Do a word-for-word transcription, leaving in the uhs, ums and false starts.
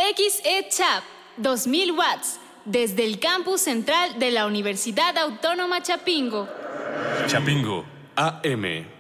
X E Chap, dos mil watts, desde el campus central de la Universidad Autónoma Chapingo. Chapingo, A M.